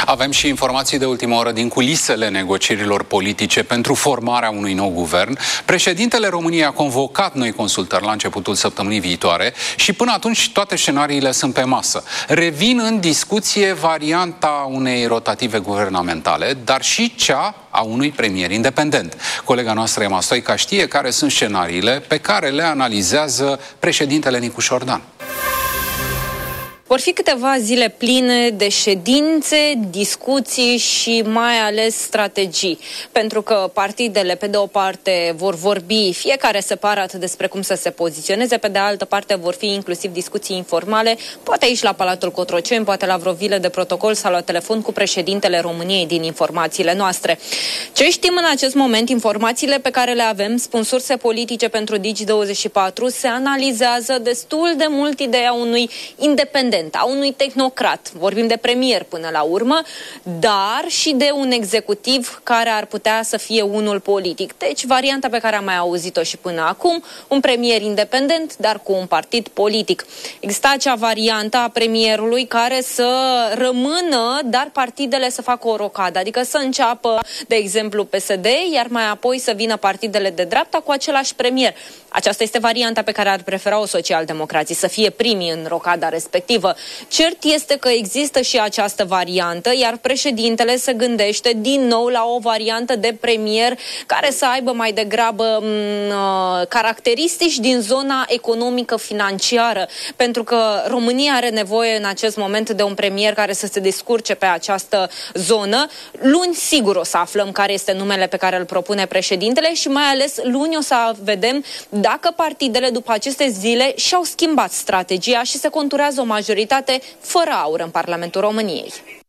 Avem și informații de ultimă oră din culisele negocierilor politice pentru formarea unui nou guvern. Președintele României a convocat noi consultări la începutul săptămânii viitoare și până atunci toate scenariile sunt pe masă. Revin în discuție varianta unei rotative guvernamentale, dar și cea a unui premier independent. Colega noastră, Emma Stoica, știe care sunt scenariile pe care le analizează președintele Nicu Șordan. Vor fi câteva zile pline de ședințe, discuții și mai ales strategii. Pentru că partidele, pe de o parte, vor vorbi fiecare separat despre cum să se poziționeze, pe de altă parte vor fi inclusiv discuții informale, poate aici la Palatul Cotroceni, poate la vreo vilă de protocol sau la telefon cu președintele României din informațiile noastre. Ce știm în acest moment, informațiile pe care le avem, spun surse politice pentru Digi24, se analizează destul de mult ideea unui independent, a unui tehnocrat, vorbim de premier până la urmă, dar și de un executiv care ar putea să fie unul politic. Deci, varianta pe care am mai auzit-o și până acum, un premier independent, dar cu un partid politic. Exista acea variantă a premierului care să rămână, dar partidele să facă o rocadă, adică să înceapă, de exemplu, PSD, iar mai apoi să vină partidele de dreapta cu același premier. Aceasta este varianta pe care ar prefera-o socialdemocrații, să fie primii în rocada respectivă. Cert este că există și această variantă, iar președintele se gândește din nou la o variantă de premier care să aibă mai degrabă caracteristici din zona economică-financiară, pentru că România are nevoie în acest moment de un premier care să se descurce pe această zonă. Luni sigur o să aflăm care este numele pe care îl propune președintele și mai ales luni o să vedem dacă partidele după aceste zile și-au schimbat strategia și se conturează o majoritate fără aur în Parlamentul României.